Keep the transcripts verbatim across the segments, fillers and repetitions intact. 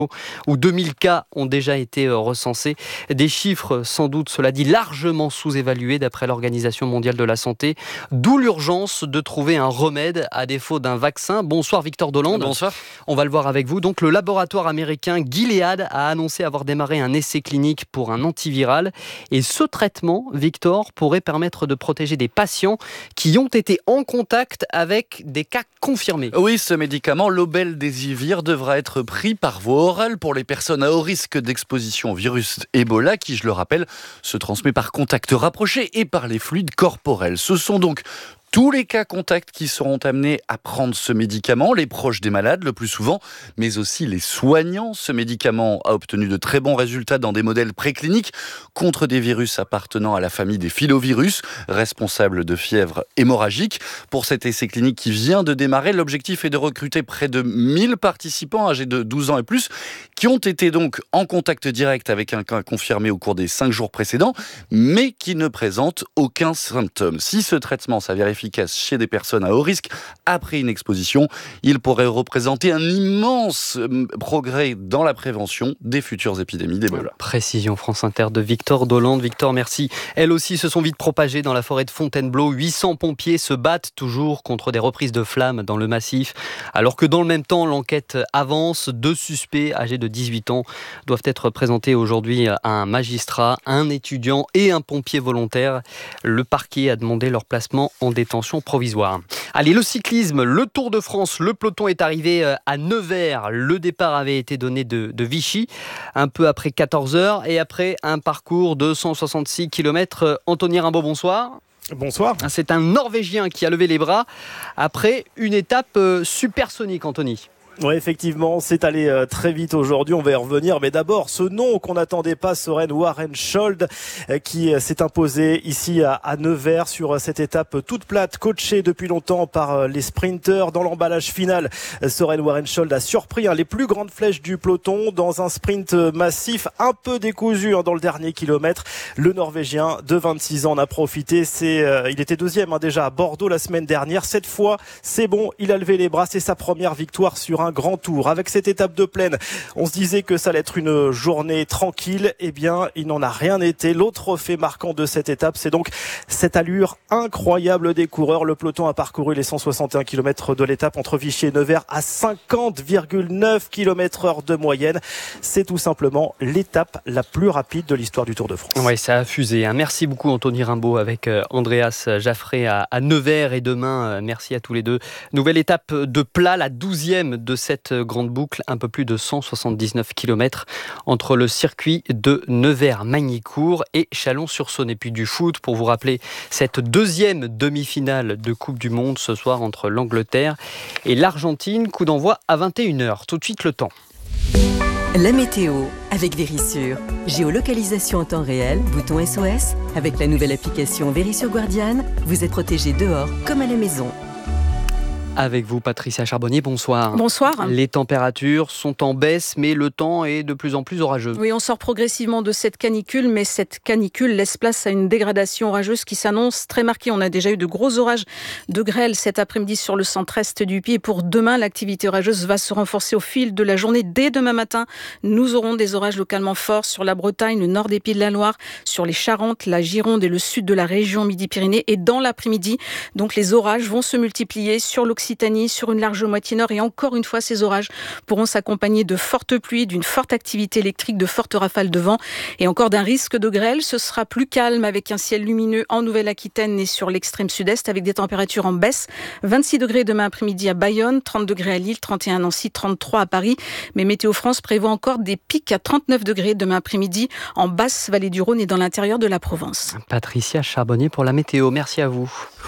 où deux mille cas ont déjà été recensés. Des chiffres, sans doute, cela dit, largement sous-évalués d'après l'Organisation mondiale de la santé. D'où l'urgence de trouver un remède à défaut d'un vaccin. Bonsoir Victor Dolande. Bonsoir. On va le voir avec vous. Donc le laboratoire américain Gilead a annoncé avoir démarré un essai clinique pour un antiviral. Et ce traitement, Victor, pourrait permettre de protéger des patients qui ont été en contact avec des cas confirmés. Oui, ce médicament, l'Obel-Dézivir, devra être pris par voie orale pour les personnes à haut risque d'exposition au virus Ebola, qui, je le rappelle, se transmet par contact rapproché et par les fluides corporels. Ce sont donc tous les cas contacts qui seront amenés à prendre ce médicament, les proches des malades le plus souvent, mais aussi les soignants. Ce médicament a obtenu de très bons résultats dans des modèles précliniques contre des virus appartenant à la famille des filovirus, responsables de fièvre hémorragique. Pour cet essai clinique qui vient de démarrer, l'objectif est de recruter près de mille participants âgés de douze ans et plus, qui ont été donc en contact direct avec un cas confirmé au cours des cinq jours précédents, mais qui ne présentent aucun symptôme. Si ce traitement s'avère efficace chez des personnes à haut risque après une exposition, il pourrait représenter un immense progrès dans la prévention des futures épidémies d'Ebola. Précision France Inter de Victor Dolande. Victor, merci. Elles aussi se sont vite propagées dans la forêt de Fontainebleau. huit cents pompiers se battent toujours contre des reprises de flammes dans le massif. Alors que dans le même temps, l'enquête avance. Deux suspects âgés de dix-huit ans doivent être présentés aujourd'hui à un magistrat, un étudiant et un pompier volontaire. Le parquet a demandé leur placement en détention provisoire. Allez, le cyclisme, le Tour de France, le peloton est arrivé à Nevers. Le départ avait été donné de, de Vichy, un peu après quatorze heures, et après un parcours de cent soixante-six kilomètres. Anthony Rimbaud, bonsoir. Bonsoir. C'est un Norvégien qui a levé les bras après une étape supersonique, Anthony. Oui, effectivement, c'est allé euh, très vite aujourd'hui, on va y revenir, mais d'abord ce nom qu'on n'attendait pas, Søren Warenschold, euh, qui euh, s'est imposé ici à, à Nevers sur euh, cette étape toute plate, coachée depuis longtemps par euh, les sprinteurs. Dans l'emballage final, euh, Søren Warenschold a surpris hein, les plus grandes flèches du peloton dans un sprint euh, massif, un peu décousu hein, dans le dernier kilomètre. Le Norvégien de vingt-six ans en a profité, c'est, euh, il était deuxième hein, déjà à Bordeaux la semaine dernière. Cette fois, c'est bon, il a levé les bras, c'est sa première victoire sur un grand tour. Avec cette étape de plaine, on se disait que ça allait être une journée tranquille. Eh bien, il n'en a rien été. L'autre fait marquant de cette étape, c'est donc cette allure incroyable des coureurs. Le peloton a parcouru les cent soixante et un kilomètres de l'étape entre Vichy et Nevers à cinquante virgule neuf kilomètres heure de moyenne. C'est tout simplement l'étape la plus rapide de l'histoire du Tour de France. Oui, ça a fusé. Hein. Merci beaucoup Anthony Rimbaud avec euh, Andreas Jaffré à, à Nevers. Et demain, euh, merci à tous les deux. Nouvelle étape de plat, la douzième de cette grande boucle, un peu plus de cent soixante-dix-neuf kilomètres entre le circuit de Nevers-Magnicourt et Chalon-sur-Saône. Et puis du foot, pour vous rappeler cette deuxième demi-finale de Coupe du Monde ce soir entre l'Angleterre et l'Argentine. Coup d'envoi à vingt et une heures. Tout de suite le temps. La météo avec Verisure. Géolocalisation en temps réel, bouton S O S. Avec la nouvelle application Verisure Guardian, vous êtes protégé dehors comme à la maison. Avec vous, Patricia Charbonnier, bonsoir. Bonsoir. Les températures sont en baisse, mais le temps est de plus en plus orageux. Oui, on sort progressivement de cette canicule, mais cette canicule laisse place à une dégradation orageuse qui s'annonce très marquée. On a déjà eu de gros orages de grêle cet après-midi sur le centre-est du pays. Et pour demain, l'activité orageuse va se renforcer au fil de la journée. Dès demain matin, nous aurons des orages localement forts sur la Bretagne, le nord des Pays de la Loire, sur les Charentes, la Gironde et le sud de la région Midi-Pyrénées. Et dans l'après-midi, donc les orages vont se multiplier sur l'Occitanie, sur une large moitié nord. Et encore une fois, ces orages pourront s'accompagner de fortes pluies, d'une forte activité électrique, de fortes rafales de vent et encore d'un risque de grêle. Ce sera plus calme avec un ciel lumineux en Nouvelle-Aquitaine et sur l'extrême sud-est avec des températures en baisse. vingt-six degrés demain après-midi à Bayonne, trente degrés à Lille, trente et un à Nancy, trente-trois à Paris. Mais Météo France prévoit encore des pics à trente-neuf degrés demain après-midi en basse vallée du Rhône et dans l'intérieur de la Provence. Patricia Charbonnier pour la météo. Merci à vous.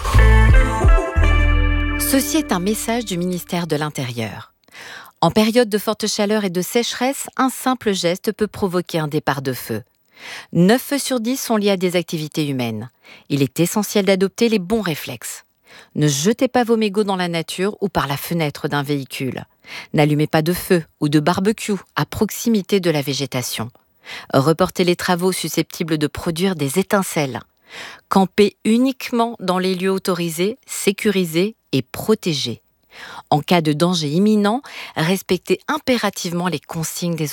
Ceci est un message du ministère de l'Intérieur. En période de forte chaleur et de sécheresse, un simple geste peut provoquer un départ de feu. neuf feux sur dix sont liés à des activités humaines. Il est essentiel d'adopter les bons réflexes. Ne jetez pas vos mégots dans la nature ou par la fenêtre d'un véhicule. N'allumez pas de feu ou de barbecue à proximité de la végétation. Reportez les travaux susceptibles de produire des étincelles. Campez uniquement dans les lieux autorisés, sécurisés et protégés. En cas de danger imminent, respectez impérativement les consignes des